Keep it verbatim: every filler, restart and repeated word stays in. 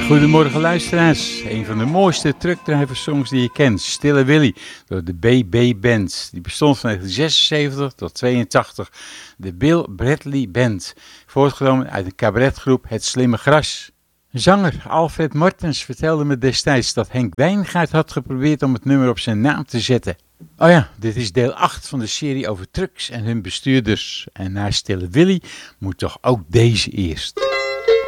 Goedemorgen luisteraars. Een van de mooiste truckdriversongs die je kent, Stille Willy, door de B B Band. Die bestond van negentien zesenzeventig tot tweeëntachtig. De Bill Bradley Band, voortgekomen uit een cabaretgroep Het Slimme Gras. Zanger Alfred Mortens vertelde me destijds dat Henk Wijngaard had geprobeerd om het nummer op zijn naam te zetten. Oh ja, dit is deel acht van de serie over trucks en hun bestuurders. En na Stille Willy moet toch ook deze eerst.